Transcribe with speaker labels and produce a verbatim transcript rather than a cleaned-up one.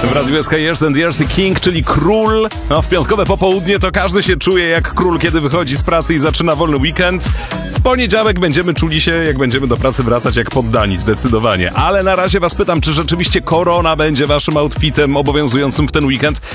Speaker 1: W Radiu S K Years and Years King, czyli król. No, w piątkowe popołudnie to każdy się czuje jak król, kiedy wychodzi z pracy i zaczyna wolny weekend. W poniedziałek będziemy czuli się, jak będziemy do pracy wracać, jak poddani, zdecydowanie. Ale na razie was pytam, czy rzeczywiście korona będzie waszym outfitem obowiązującym w ten weekend?